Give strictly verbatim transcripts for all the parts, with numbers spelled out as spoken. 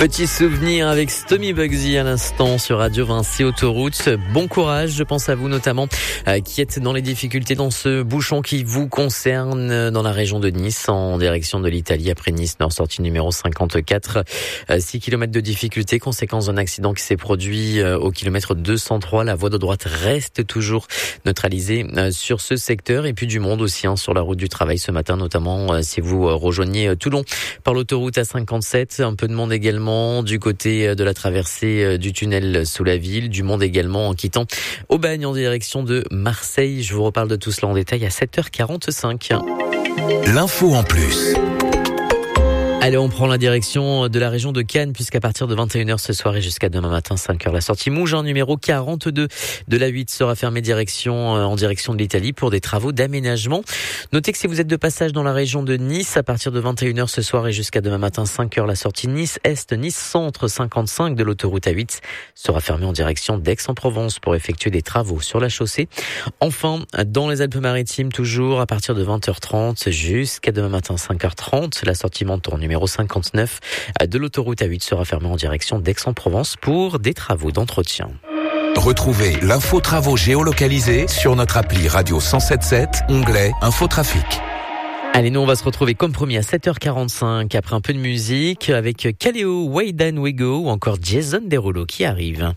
Petit souvenir avec Stomy Bugsy à l'instant sur Radio Vinci Autoroute. Bon courage, je pense à vous notamment euh, qui êtes dans les difficultés dans ce bouchon qui vous concerne euh, dans la région de Nice en direction de l'Italie après Nice Nord, sortie numéro cinquante-quatre. Euh, six kilomètres de difficulté, conséquence d'un accident qui s'est produit euh, au kilomètre deux cent trois. La voie de droite reste toujours neutralisée euh, sur ce secteur et puis du monde aussi hein, sur la route du travail ce matin, notamment euh, si vous euh, rejoignez euh, Toulon par l'autoroute A cinquante-sept. Un peu de monde également du côté de la traversée du tunnel sous la ville, du monde également en quittant Aubagne en direction de Marseille. Je vous reparle de tout cela en détail à sept heures quarante-cinq. L'info en plus. Allez, on prend la direction de la région de Cannes puisqu'à partir de vingt et une heures ce soir et jusqu'à demain matin cinq heures, la sortie Mougins numéro quarante-deux de la huit sera fermée direction en direction de l'Italie pour des travaux d'aménagement. Notez que si vous êtes de passage dans la région de Nice, à partir de vingt et une heures ce soir et jusqu'à demain matin cinq heures, la sortie Nice-Est, Nice-Centre cinquante-cinq de l'autoroute A huit sera fermée en direction d'Aix-en-Provence pour effectuer des travaux sur la chaussée. Enfin, dans les Alpes-Maritimes, toujours à partir de vingt heures trente jusqu'à demain matin cinq heures trente, la sortie Menton numéro cinquante-neuf de l'autoroute A huit sera fermée en direction d'Aix-en-Provence pour des travaux d'entretien. Retrouvez l'info travaux géolocalisés sur notre appli Radio cent soixante-dix-sept, onglet Infotrafic. Allez, nous on va se retrouver comme promis à sept heures quarante-cinq après un peu de musique avec Kaleo, Way Down We Go ou encore Jason Derulo qui arrive.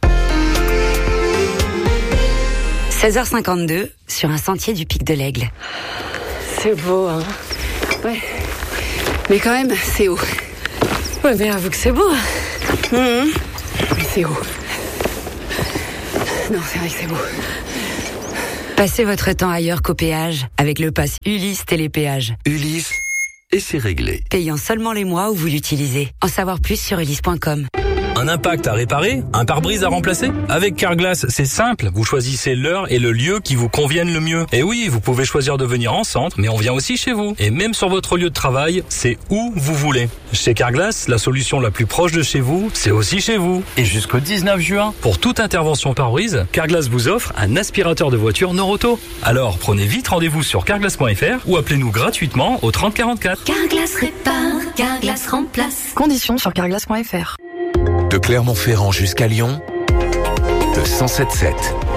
seize heures cinquante-deux sur un sentier du Pic de l'Aigle. C'est beau, hein. Ouais. Mais quand même, c'est haut. Ouais, mais avoue que c'est beau. Mmh. Mais c'est haut. Non, c'est vrai que c'est beau. Passez votre temps ailleurs qu'au péage avec le pass Ulysse Télépéage. Ulysse, et c'est réglé. Payant seulement les mois où vous l'utilisez. En savoir plus sur ulysse point com. Un impact à réparer? Un pare-brise à remplacer? Avec Carglass, c'est simple. Vous choisissez l'heure et le lieu qui vous conviennent le mieux. Et oui, vous pouvez choisir de venir en centre, mais on vient aussi chez vous. Et même sur votre lieu de travail, c'est où vous voulez. Chez Carglass, la solution la plus proche de chez vous, c'est aussi chez vous. Et jusqu'au dix-neuf juin, pour toute intervention pare-brise, Carglass vous offre un aspirateur de voiture Noroto. Alors, prenez vite rendez-vous sur carglass point f r ou appelez-nous gratuitement au trente quarante-quatre. Carglass répare, Carglass remplace. Conditions sur carglass point f r. De Clermont-Ferrand jusqu'à Lyon, de cent soixante-dix-sept.